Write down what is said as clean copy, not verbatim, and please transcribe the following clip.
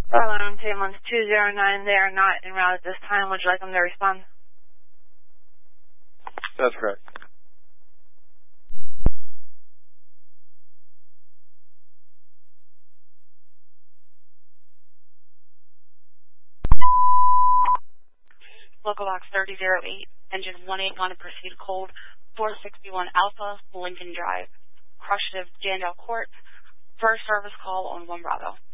Alarm Tailman's 209. They are not en route at this time. Would you like them to respond? That's correct. Local box 3008, engine 181 to proceed cold, 461 Alpha, Lincoln Drive, Crushtive, Jandel Court. First service call on 1 Bravo.